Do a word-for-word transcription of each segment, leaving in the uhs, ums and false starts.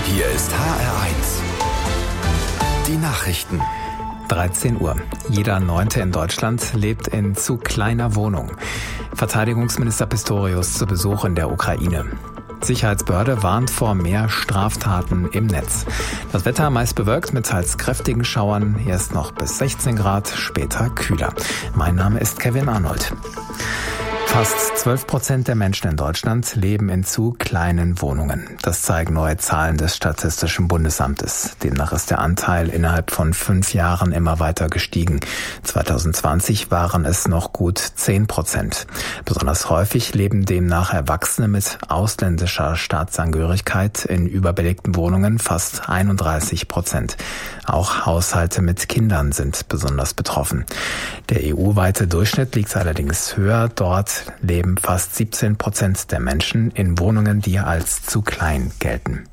Hier ist H R eins. Die Nachrichten. dreizehn Uhr. Jeder Neunte in Deutschland lebt in zu kleiner Wohnung. Verteidigungsminister Pistorius zu Besuch in der Ukraine. Sicherheitsbehörde warnt vor mehr Straftaten im Netz. Das Wetter meist bewölkt mit teils kräftigen Schauern. Erst noch bis sechzehn Grad, später kühler. Mein Name ist Kevin Arnold. Fast zwölf Prozent der Menschen in Deutschland leben in zu kleinen Wohnungen. Das zeigen neue Zahlen des Statistischen Bundesamtes. Demnach ist der Anteil innerhalb von fünf Jahren immer weiter gestiegen. zwanzig zwanzig waren es noch gut zehn Prozent. Besonders häufig leben demnach Erwachsene mit ausländischer Staatsangehörigkeit in überbelegten Wohnungen, fast einunddreißig Prozent. Auch Haushalte mit Kindern sind besonders betroffen. Der E U-weite Durchschnitt liegt allerdings höher. Dort leben fast siebzehn Prozent der Menschen in Wohnungen, die als zu klein gelten.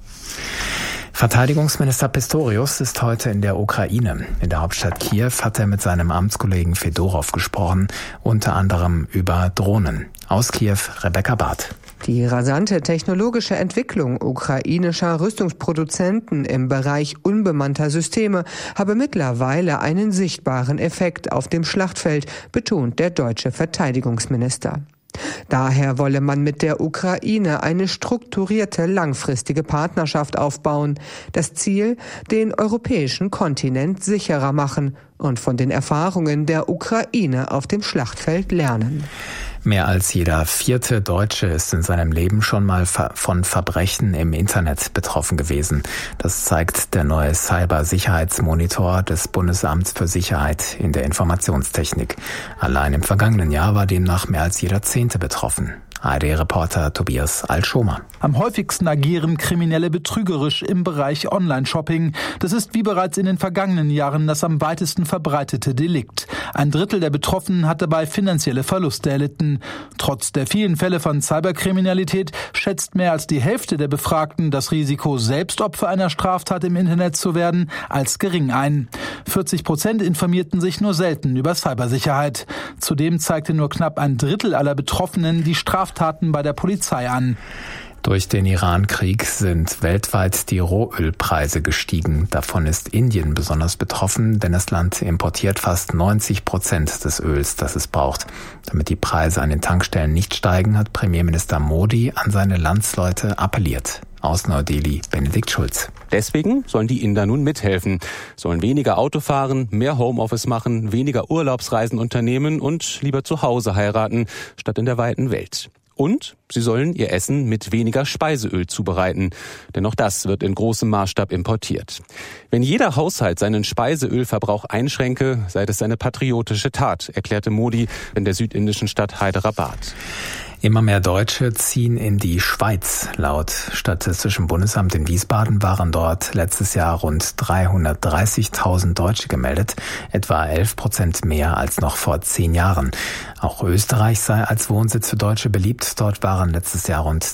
Verteidigungsminister Pistorius ist heute in der Ukraine. In der Hauptstadt Kiew hat er mit seinem Amtskollegen Fedorow gesprochen, unter anderem über Drohnen. Aus Kiew, Rebecca Barth. Die rasante technologische Entwicklung ukrainischer Rüstungsproduzenten im Bereich unbemannter Systeme habe mittlerweile einen sichtbaren Effekt auf dem Schlachtfeld, betont der deutsche Verteidigungsminister. Daher wolle man mit der Ukraine eine strukturierte, langfristige Partnerschaft aufbauen. Das Ziel, den europäischen Kontinent sicherer machen und von den Erfahrungen der Ukraine auf dem Schlachtfeld lernen. Mehr als jeder vierte Deutsche ist in seinem Leben schon mal von Verbrechen im Internet betroffen gewesen. Das zeigt der neue Cybersicherheitsmonitor des Bundesamts für Sicherheit in der Informationstechnik. Allein im vergangenen Jahr war demnach mehr als jeder Zehnte betroffen. A R D-Reporter Tobias Altschomer. Am häufigsten agieren Kriminelle betrügerisch im Bereich Online-Shopping. Das ist wie bereits in den vergangenen Jahren das am weitesten verbreitete Delikt. Ein Drittel der Betroffenen hat dabei finanzielle Verluste erlitten. Trotz der vielen Fälle von Cyberkriminalität schätzt mehr als die Hälfte der Befragten das Risiko, selbst Opfer einer Straftat im Internet zu werden, als gering ein. vierzig Prozent informierten sich nur selten über Cybersicherheit. Zudem zeigte nur knapp ein Drittel aller Betroffenen die Straftaten bei der Polizei an. Durch den Iran-Krieg sind weltweit die Rohölpreise gestiegen. Davon ist Indien besonders betroffen, denn das Land importiert fast neunzig Prozent des Öls, das es braucht. Damit die Preise an den Tankstellen nicht steigen, hat Premierminister Modi an seine Landsleute appelliert. Aus Neu-Delhi, Benedikt Schulz. Deswegen sollen die Inder nun mithelfen, sollen weniger Auto fahren, mehr Homeoffice machen, weniger Urlaubsreisen unternehmen und lieber zu Hause heiraten, statt in der weiten Welt. Und sie sollen ihr Essen mit weniger Speiseöl zubereiten, denn auch das wird in großem Maßstab importiert. Wenn jeder Haushalt seinen Speiseölverbrauch einschränke, sei das eine patriotische Tat, erklärte Modi in der südindischen Stadt Hyderabad. Immer mehr Deutsche ziehen in die Schweiz. Laut Statistischem Bundesamt in Wiesbaden waren dort letztes Jahr rund dreihundertdreißigtausend Deutsche gemeldet, etwa elf Prozent mehr als noch vor zehn Jahren. Auch Österreich sei als Wohnsitz für Deutsche beliebt. Dort waren letztes Jahr rund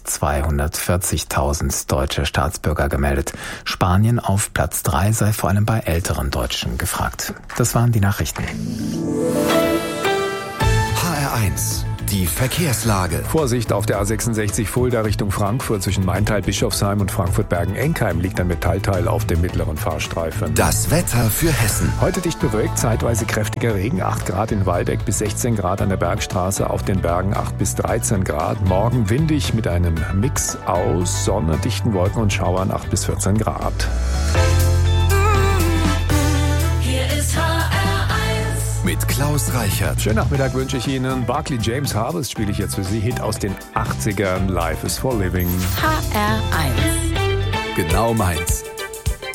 zweihundertvierzigtausend deutsche Staatsbürger gemeldet. Spanien auf Platz drei sei vor allem bei älteren Deutschen gefragt. Das waren die Nachrichten. H R eins. Die Verkehrslage. Vorsicht auf der A sechsundsechzig Fulda Richtung Frankfurt zwischen Maintal, Bischofsheim und Frankfurt-Bergen-Enkheim liegt ein Metallteil auf dem mittleren Fahrstreifen. Das Wetter für Hessen. Heute dicht bewölkt, zeitweise kräftiger Regen, acht Grad in Waldeck bis sechzehn Grad an der Bergstraße, auf den Bergen acht bis dreizehn Grad. Morgen windig mit einem Mix aus Sonne, dichten Wolken und Schauern, acht bis vierzehn Grad. Mit Klaus Reichert. Schönen Nachmittag wünsche ich Ihnen. Barclay James Harvest spiele ich jetzt für Sie. Hit aus den achtzigern. Life is for Living. H R eins. Genau meins.